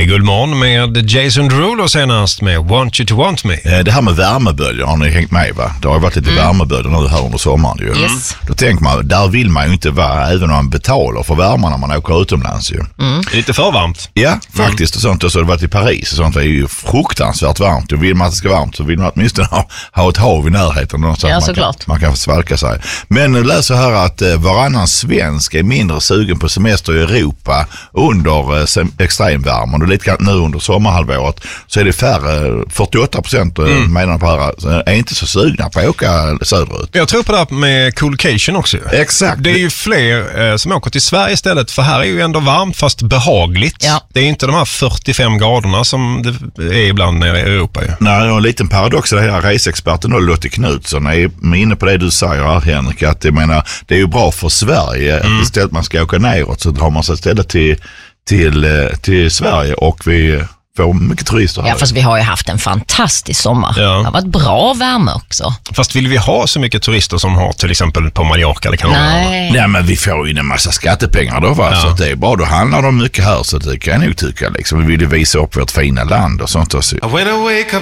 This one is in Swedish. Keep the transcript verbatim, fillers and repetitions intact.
I Guldmorgon med Jason Derulo senast med Want You To Want Me. Det här med värmeböljer har ni hängt med, va? Det har varit lite mm. värmeböljer nu här under sommaren ju. Yes. Då tänker man, där vill man ju inte vara även om man betalar för värmen när man åker utomlands ju. Mm. Det är lite för varmt. Ja, faktiskt. Och sånt. Och så har det varit i Paris och sånt. Det är ju fruktansvärt varmt. Och vill man att det ska vara varmt så vill man åtminstone ha, ha ett hav i närheten. Så ja, att man, kan, man kan svalka sig. Men nu läser här att eh, varannan svensk är mindre sugen på semester i Europa under eh, sem- extremvärmen. Och lite nu under sommarhalvåret så är det färre, fyrtioåtta procent mm. menar på här, så är inte så sugna på att åka söderut. Jag tror på det här med coolcation också. Exakt. Det är ju fler eh, som åker till Sverige istället, för här är ju ändå varmt fast behagligt. Ja. Det är inte de här fyrtiofem graderna som det är ibland nere i Europa ju. Nej, det är en liten paradox det här. Reseexperten då, Lotte Knutsson, är inne på det du säger här, Henrik, att jag menar, det är ju bra för Sverige mm. att istället man ska åka neråt så drar man sig istället till, till, till Sverige och vi får mycket turister här. Ja, fast vi har ju haft en fantastisk sommar. Ja. Det har varit bra värme också. Fast vill vi ha så mycket turister som har till exempel på Mallorca eller Kanarieöarna? Nej. Nej, men vi får ju en massa skattepengar då, va? Ja. Så att det är bra, då handlar de mycket här, så det kan jag nog tycka liksom. Vi vill ju visa upp vårt fina land och sånt. Och så.